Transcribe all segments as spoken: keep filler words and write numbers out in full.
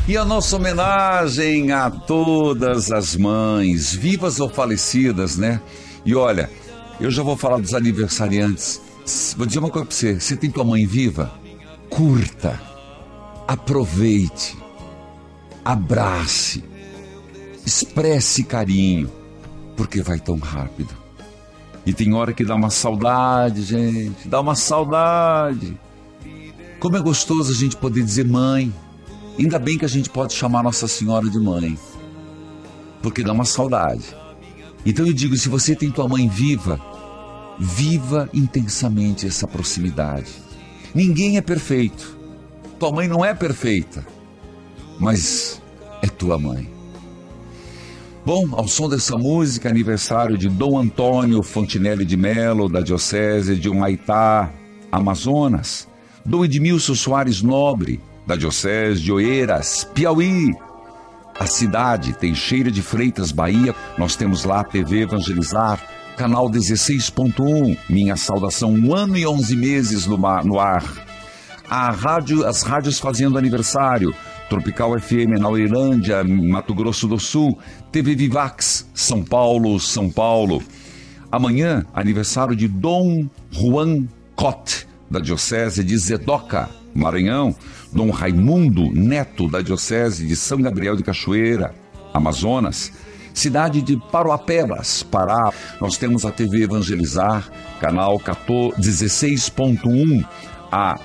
E a nossa homenagem a todas as mães, vivas ou falecidas, né? E olha, eu já vou falar dos aniversariantes. Vou dizer uma coisa pra você: você tem tua mãe viva? Curta, aproveite, abrace, expresse carinho, porque vai tão rápido. E tem hora que dá uma saudade, gente, dá uma saudade. Como é gostoso a gente poder dizer mãe. Ainda bem que a gente pode chamar Nossa Senhora de mãe, porque dá uma saudade. Então eu digo, se você tem tua mãe viva, viva intensamente essa proximidade. Ninguém é perfeito. Tua mãe não é perfeita, mas é tua mãe. Bom, ao som dessa música, aniversário de Dom Antônio Fontinelli de Melo, da Diocese de Humaitá, Amazonas. Dom Edmilson Soares Nobre, da Diocese de Oeiras, Piauí. A cidade Teixeira de Freitas, Bahia. Nós temos lá a T V Evangelizar, canal dezesseis ponto um. Minha saudação, um ano e onze meses no, mar, no ar. A rádio, as rádios fazendo aniversário. Tropical F M na Uirândia, Mato Grosso do Sul. T V Vivax, São Paulo, São Paulo. Amanhã, aniversário de Dom Juan Cot, da Diocese de Zedoca, Maranhão. Dom Raimundo Neto, da Diocese de São Gabriel de Cachoeira, Amazonas. Cidade de Paruapebas, Pará. Nós temos a T V Evangelizar, canal dezesseis ponto um. Há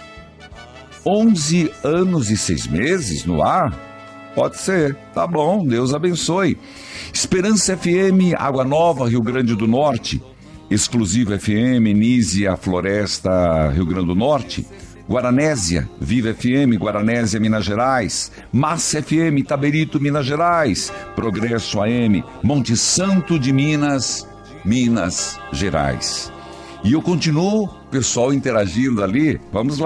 onze anos e seis meses no ar? Pode ser, tá bom, Deus abençoe. Esperança F M, Água Nova, Rio Grande do Norte. Exclusivo F M, Nízia, Floresta, Rio Grande do Norte. Guaranésia, Viva F M, Guaranésia, Minas Gerais. Massa F M, Itaberito, Minas Gerais. Progresso A M, Monte Santo de Minas, Minas Gerais. E eu continuo, pessoal interagindo ali. Vamos lá.